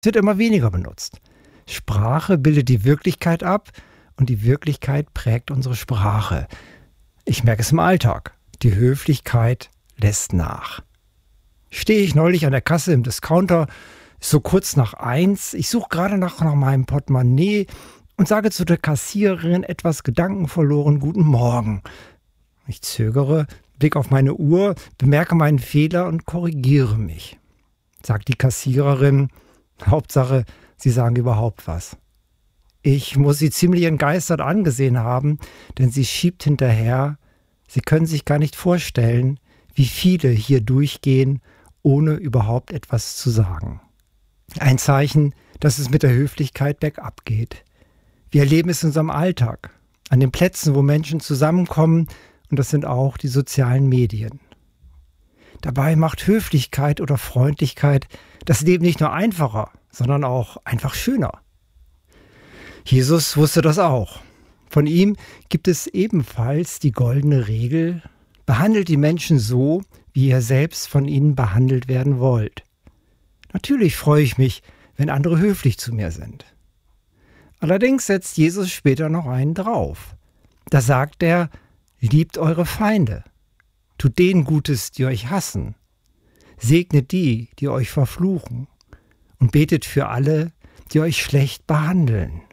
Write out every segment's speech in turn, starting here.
Es wird immer weniger benutzt. Sprache bildet die Wirklichkeit ab und die Wirklichkeit prägt unsere Sprache. Ich merke es im Alltag. Die Höflichkeit lässt nach. Stehe ich neulich an der Kasse im Discounter, so kurz nach 1, ich suche gerade nach meinem Portemonnaie und sage zu der Kassiererin etwas gedankenverloren: Guten Morgen. Ich zögere, blicke auf meine Uhr, bemerke meinen Fehler und korrigiere mich. Sagt die Kassiererin: Hauptsache, Sie sagen überhaupt was. Ich muss sie ziemlich entgeistert angesehen haben, denn sie schiebt hinterher: Sie können sich gar nicht vorstellen, wie viele hier durchgehen, ohne überhaupt etwas zu sagen. Ein Zeichen, dass es mit der Höflichkeit bergab geht. Wir erleben es in unserem Alltag, an den Plätzen, wo Menschen zusammenkommen, und das sind auch die sozialen Medien. Dabei macht Höflichkeit oder Freundlichkeit das Leben nicht nur einfacher, sondern auch einfach schöner. Jesus wusste das auch. Von ihm gibt es ebenfalls die goldene Regel: Behandelt die Menschen so, wie ihr selbst von ihnen behandelt werden wollt. Natürlich freue ich mich, wenn andere höflich zu mir sind. Allerdings setzt Jesus später noch einen drauf. Da sagt er: Liebt eure Feinde. Tut denen Gutes, die euch hassen. Segnet die, die euch verfluchen. Und betet für alle, die euch schlecht behandeln.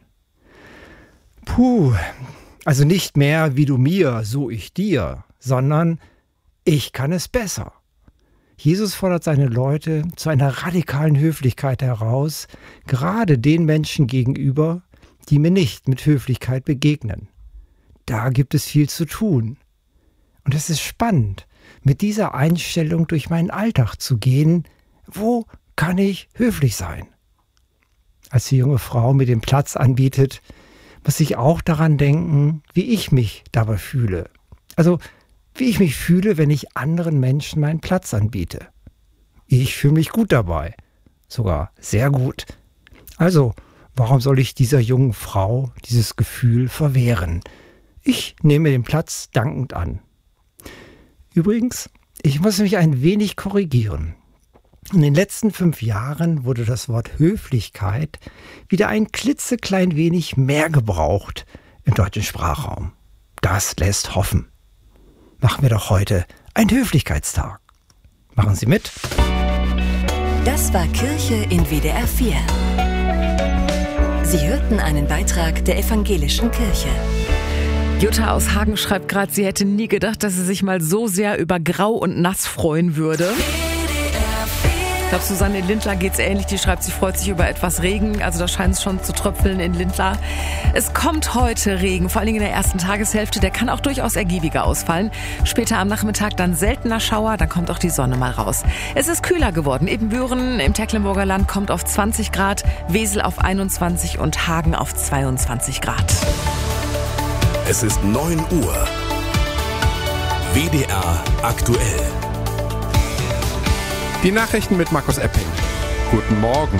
Also nicht mehr wie du mir, so ich dir, sondern ich kann es besser. Jesus fordert seine Leute zu einer radikalen Höflichkeit heraus, gerade den Menschen gegenüber, die mir nicht mit Höflichkeit begegnen. Da gibt es viel zu tun. Und es ist spannend, mit dieser Einstellung durch meinen Alltag zu gehen. Wo kann ich höflich sein? Als die junge Frau mir den Platz anbietet, muss ich auch daran denken, wie ich mich dabei fühle. Also, wie ich mich fühle, wenn ich anderen Menschen meinen Platz anbiete. Ich fühle mich gut dabei. Sogar sehr gut. Also, warum soll ich dieser jungen Frau dieses Gefühl verwehren? Ich nehme den Platz dankend an. Übrigens, ich muss mich ein wenig korrigieren. In den letzten 5 Jahren wurde das Wort Höflichkeit wieder ein klitzeklein wenig mehr gebraucht im deutschen Sprachraum. Das lässt hoffen. Machen wir doch heute einen Höflichkeitstag. Machen Sie mit. Das war Kirche in WDR 4. Sie hörten einen Beitrag der Evangelischen Kirche. Jutta aus Hagen schreibt gerade, sie hätte nie gedacht, dass sie sich mal so sehr über Grau und Nass freuen würde. Ich glaube, Susanne in Lindlar geht's ähnlich. Die schreibt, sie freut sich über etwas Regen. Also da scheint es schon zu tröpfeln in Lindlar. Es kommt heute Regen, vor allen Dingen in der ersten Tageshälfte. Der kann auch durchaus ergiebiger ausfallen. Später am Nachmittag dann seltener Schauer, dann kommt auch die Sonne mal raus. Es ist kühler geworden. Ebenbüren im Tecklenburger Land kommt auf 20 Grad, Wesel auf 21 und Hagen auf 22 Grad. Es ist 9 Uhr. WDR aktuell. Die Nachrichten mit Markus Epping. Guten Morgen.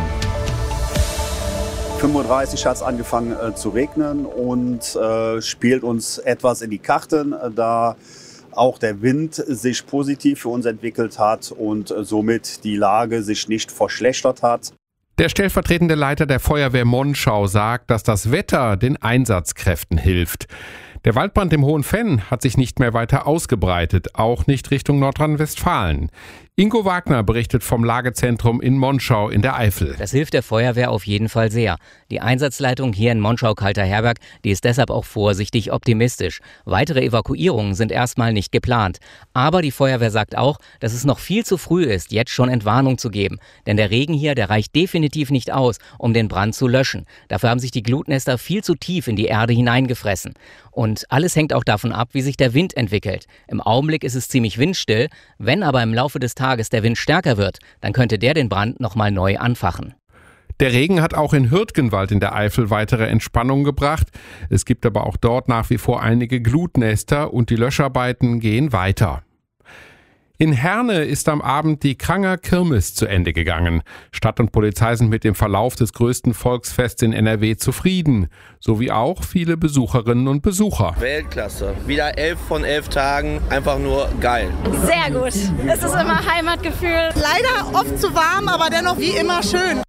35 hat es angefangen zu regnen und spielt uns etwas in die Karten, da auch der Wind sich positiv für uns entwickelt hat und somit die Lage sich nicht verschlechtert hat. Der stellvertretende Leiter der Feuerwehr Monschau sagt, dass das Wetter den Einsatzkräften hilft. Der Waldbrand im Hohenfenn hat sich nicht mehr weiter ausgebreitet, auch nicht Richtung Nordrhein-Westfalen. Ingo Wagner berichtet vom Lagezentrum in Monschau in der Eifel. Das hilft der Feuerwehr auf jeden Fall sehr. Die Einsatzleitung hier in Monschau-Kalterherberg, die ist deshalb auch vorsichtig optimistisch. Weitere Evakuierungen sind erstmal nicht geplant. Aber die Feuerwehr sagt auch, dass es noch viel zu früh ist, jetzt schon Entwarnung zu geben. Denn der Regen hier, der reicht definitiv nicht aus, um den Brand zu löschen. Dafür haben sich die Glutnester viel zu tief in die Erde hineingefressen. Und alles hängt auch davon ab, wie sich der Wind entwickelt. Im Augenblick ist es ziemlich windstill. Wenn aber im Laufe des Tages der Wind stärker wird, dann könnte der den Brand nochmal neu anfachen. Der Regen hat auch in Hürtgenwald in der Eifel weitere Entspannung gebracht. Es gibt aber auch dort nach wie vor einige Glutnester und die Löscharbeiten gehen weiter. In Herne ist am Abend die Kranger Kirmes zu Ende gegangen. Stadt und Polizei sind mit dem Verlauf des größten Volksfests in NRW zufrieden. Sowie auch viele Besucherinnen und Besucher. Weltklasse. Wieder 11 von 11 Tagen. Einfach nur geil. Sehr gut. Es ist immer Heimatgefühl. Leider oft zu warm, aber dennoch wie immer schön.